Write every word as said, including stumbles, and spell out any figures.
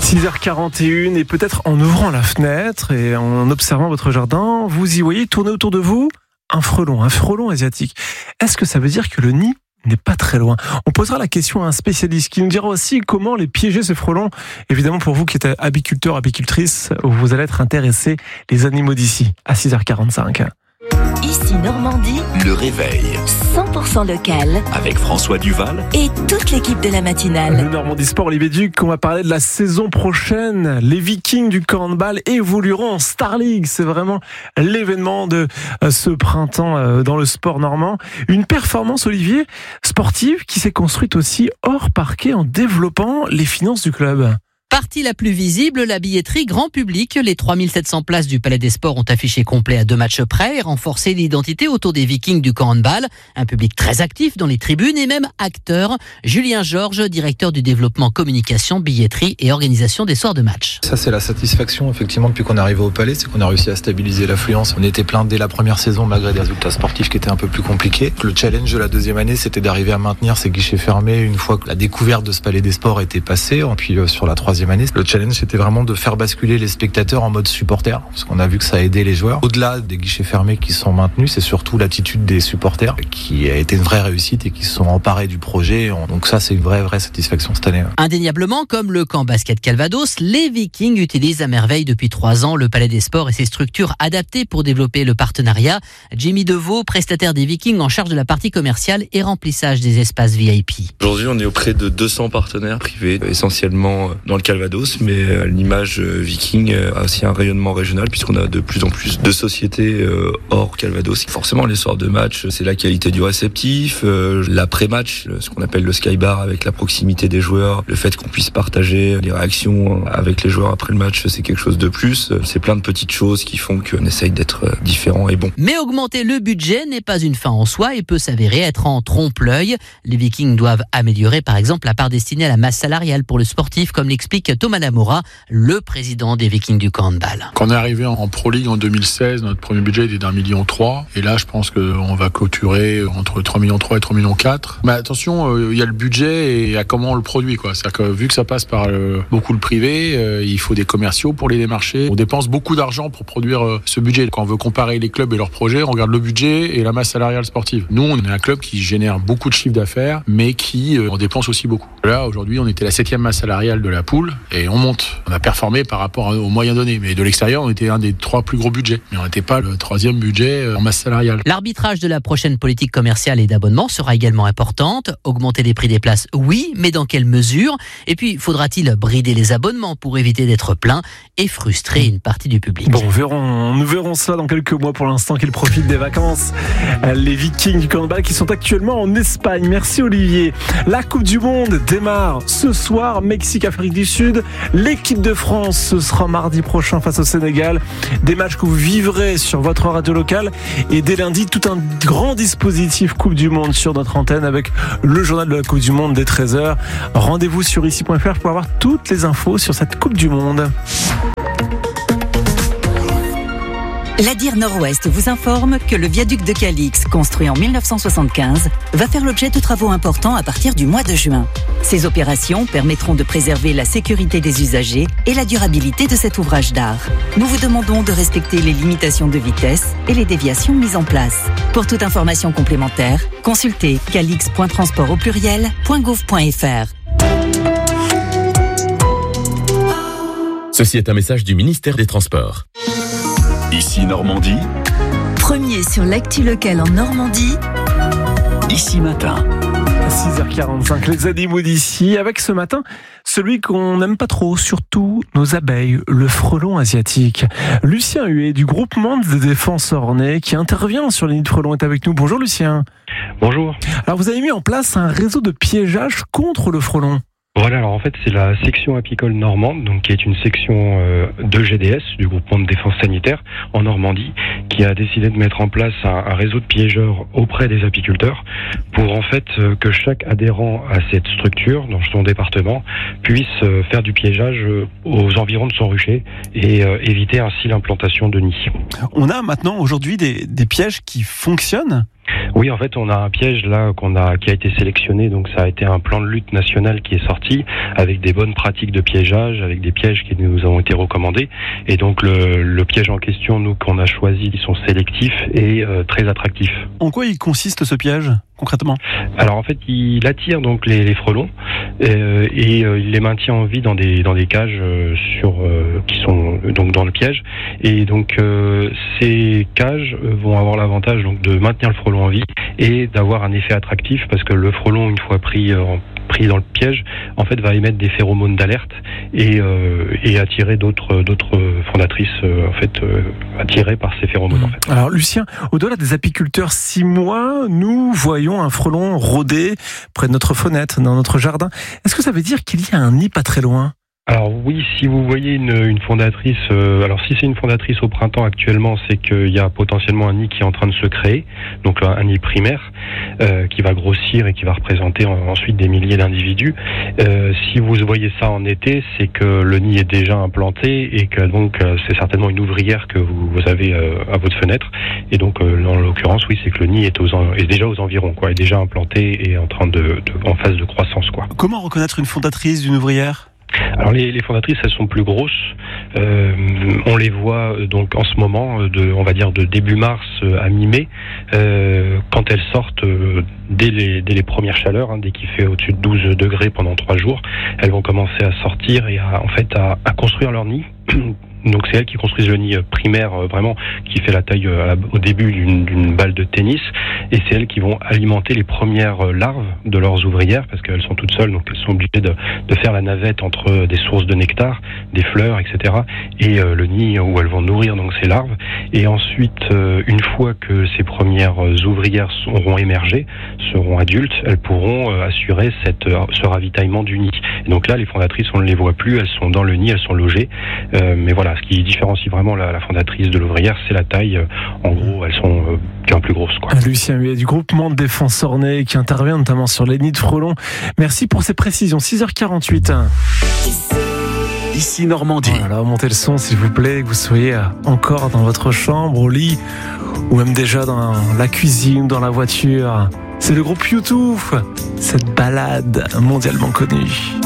six heures quarante et une et peut-être en ouvrant la fenêtre et en observant votre jardin, vous y voyez tourner autour de vous un frelon, un frelon asiatique. Est-ce que ça veut dire que le nid n'est pas très loin? On posera la question à un spécialiste qui nous dira aussi comment les piéger ces frelons. Évidemment, pour vous qui êtes apiculteur, apicultrice, vous allez être intéressé les animaux d'ici à six heures quarante-cinq. Ici Normandie, le réveil cent pour cent local avec François Duval et toute l'équipe de la matinale. Le Normandie Sport, Olivier Duc, on va parler de la saison prochaine. Les Vikings du handball évolueront en Star League. C'est vraiment l'événement de ce printemps dans le sport normand. Une performance, Olivier, sportive qui s'est construite aussi hors parquet en développant les finances du club. Partie la plus visible, la billetterie grand public. Les trois mille sept cents places du Palais des Sports ont affiché complet à deux matchs près et renforcé l'identité autour des Vikings du handball. Un public très actif dans les tribunes et même acteur. Julien Georges, directeur du développement communication, billetterie et organisation des soirs de match. Ça, c'est la satisfaction, effectivement, depuis qu'on est arrivé au Palais, c'est qu'on a réussi à stabiliser l'affluence. On était plein dès la première saison, malgré des résultats sportifs qui étaient un peu plus compliqués. Le challenge de la deuxième année, c'était d'arriver à maintenir ces guichets fermés une fois que la découverte de ce Palais des Sports était passée. Et puis, euh, sur la troisième année, le challenge c'était vraiment de faire basculer les spectateurs en mode supporter, parce qu'on a vu que ça a aidé les joueurs. Au-delà des guichets fermés qui sont maintenus, c'est surtout l'attitude des supporters qui a été une vraie réussite et qui se sont emparés du projet. Donc ça, c'est une vraie vraie satisfaction cette année. Indéniablement, comme le camp basket Calvados, les Vikings utilisent à merveille depuis trois ans le Palais des Sports et ses structures adaptées pour développer le partenariat. Jimmy Deveau, prestataire des Vikings en charge de la partie commerciale et remplissage des espaces V I P. Aujourd'hui, on est auprès de deux cents partenaires privés, essentiellement dans le Calvados, mais l'image Viking a aussi un rayonnement régional puisqu'on a de plus en plus de sociétés hors Calvados. Forcément, les soirs de match, c'est la qualité du réceptif, l'après-match, ce qu'on appelle le skybar avec la proximité des joueurs, le fait qu'on puisse partager les réactions avec les joueurs après le match, c'est quelque chose de plus. C'est plein de petites choses qui font qu'on essaye d'être différent et bon. Mais augmenter le budget n'est pas une fin en soi et peut s'avérer être en trompe-l'œil. Les Vikings doivent améliorer par exemple la part destinée à la masse salariale pour le sportif, comme l'explique Thomas Lamora, le président des Vikings du handball. Quand on est arrivé en Pro League en deux mille seize, notre premier budget était d'un million trois. Et là, je pense qu'on va clôturer entre trois millions trois et trois millions quatre. Mais attention, il euh, y a le budget et à comment on le produit, quoi. C'est-à-dire que vu que ça passe par euh, beaucoup le privé, euh, il faut des commerciaux pour les démarcher. On dépense beaucoup d'argent pour produire euh, ce budget. Quand on veut comparer les clubs et leurs projets, on regarde le budget et la masse salariale sportive. Nous, on est un club qui génère beaucoup de chiffre d'affaires, mais qui euh, en dépense aussi beaucoup. Là, aujourd'hui, on était la septième masse salariale de la poule et on monte. On a performé par rapport aux moyens donnés. Mais de l'extérieur, on était un des trois plus gros budgets. Mais on n'était pas le troisième budget en masse salariale. L'arbitrage de la prochaine politique commerciale et d'abonnement sera également importante. Augmenter les prix des places, oui, mais dans quelle mesure? Et puis, faudra-t-il brider les abonnements pour éviter d'être plein et frustrer une partie du public? Bon, verrons, nous verrons cela dans quelques mois. Pour l'instant, qu'ils profitent des vacances. Les Vikings du handball qui sont actuellement en Espagne. Merci Olivier. La Coupe du Monde démarre ce soir. Mexique, Afrique du Sud. L'équipe de France, ce sera mardi prochain face au Sénégal. Des matchs que vous vivrez sur votre radio locale. Et dès lundi, tout un grand dispositif Coupe du Monde sur notre antenne avec le journal de la Coupe du Monde dès treize heures. Rendez-vous sur ici point f r pour avoir toutes les infos sur cette Coupe du Monde. La D I R Nord-Ouest vous informe que le viaduc de Calix, construit en mille neuf cent soixante-quinze, va faire l'objet de travaux importants à partir du mois de juin. Ces opérations permettront de préserver la sécurité des usagers et la durabilité de cet ouvrage d'art. Nous vous demandons de respecter les limitations de vitesse et les déviations mises en place. Pour toute information complémentaire, consultez calix point transport au pluriel point gouv point f r. Ceci est un message du ministère des Transports. Ici Normandie. Premier sur l'actu locale en Normandie. Ici Matin. six heures quarante-cinq, les animaux d'ici, avec ce matin, celui qu'on n'aime pas trop, surtout nos abeilles, le frelon asiatique. Lucien Huet, du groupement de défense ornais, qui intervient sur les nids de frelons, est avec nous. Bonjour Lucien. Bonjour. Alors vous avez mis en place un réseau de piégeage contre le frelon. Voilà, alors en fait c'est la section apicole normande, donc qui est une section euh, de G D S, du groupement de défense sanitaire en Normandie, qui a décidé de mettre en place un, un réseau de piégeurs auprès des apiculteurs pour en fait euh, que chaque adhérent à cette structure, dans son département, puisse euh, faire du piégeage euh, aux environs de son rucher et euh, éviter ainsi l'implantation de nids. On a maintenant aujourd'hui des, des pièges qui fonctionnent ? Oui, en fait, on a un piège là qu'on a, qui a été sélectionné. Donc, ça a été un plan de lutte national qui est sorti avec des bonnes pratiques de piégeage, avec des pièges qui nous ont été recommandés. Et donc, le, le piège en question, nous, qu'on a choisi, ils sont sélectifs et euh, très attractifs. En quoi il consiste ce piège concrètement? Alors en fait, il attire donc les, les frelons euh, et euh, il les maintient en vie dans des dans des cages euh, sur euh, qui sont donc dans le piège. Et donc euh, ces cages vont avoir l'avantage donc de maintenir le frelon en vie et d'avoir un effet attractif parce que le frelon, une fois pris euh, pris dans le piège, en fait, va émettre des phéromones d'alerte et, euh, et attirer d'autres d'autres fondatrices euh, en fait euh, attirées par ces phéromones. Mmh. En fait. Alors Lucien, au-delà des apiculteurs six mois, nous voyons un frelon rôder près de notre fenêtre, dans notre jardin. Est-ce que ça veut dire qu'il y a un nid pas très loin? Alors oui, si vous voyez une, une fondatrice, euh, alors si c'est une fondatrice au printemps actuellement, c'est qu'il y a potentiellement un nid qui est en train de se créer, donc un, un nid primaire euh, qui va grossir et qui va représenter en, ensuite des milliers d'individus. Euh, si vous voyez ça en été, c'est que le nid est déjà implanté et que donc euh, c'est certainement une ouvrière que vous, vous avez euh, à votre fenêtre. Et donc euh, en l'occurrence, oui, c'est que le nid est, aux, est déjà aux environs, quoi, est déjà implanté et en train de, de en phase de croissance, quoi. Comment reconnaître une fondatrice d'une ouvrière? Alors les, les fondatrices, elles sont plus grosses. Euh, on les voit donc en ce moment, de, on va dire de début mars à mi-mai, euh, quand elles sortent euh, dès, les, dès les premières chaleurs, hein, dès qu'il fait au-dessus de douze degrés pendant trois jours, elles vont commencer à sortir et à, en fait à, à construire leur nid. Donc c'est elles qui construisent le nid primaire euh, vraiment qui fait la taille euh, au début d'une, d'une balle de tennis et c'est elles qui vont alimenter les premières euh, larves de leurs ouvrières parce qu'elles sont toutes seules donc elles sont obligées de, de faire la navette entre des sources de nectar, des fleurs, et cetera et euh, le nid où elles vont nourrir donc ces larves et ensuite euh, une fois que ces premières ouvrières auront émergé, seront adultes, elles pourront euh, assurer cette, euh, ce ravitaillement du nid. Et donc là les fondatrices on ne les voit plus, elles sont dans le nid, elles sont logées euh, mais voilà. Ce qui différencie vraiment la, la fondatrice de l'ouvrière, c'est la taille. En gros, elles sont euh, bien plus grosses, quoi. Lucien Huet du groupement de défense Ornay qui intervient notamment sur les nids de frelons. Merci pour ces précisions. six heures quarante-huit. Ici Normandie. Oh là là, montez le son s'il vous plaît, que vous soyez encore dans votre chambre, au lit, ou même déjà dans la cuisine, dans la voiture. C'est le groupe YouTube, cette balade mondialement connue.